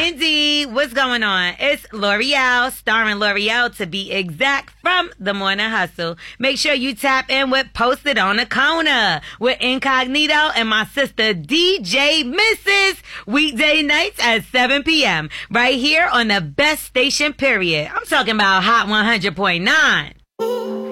Indeed. What's going on? It's L'Oreal, starring L'Oreal to be exact, from The Morning Hustle. Make sure you tap in with Posted on the Corner with Incognito and my sister DJ Mrs. Weekday nights at 7 p.m. right here on the best station, period. I'm talking about Hot 100.9.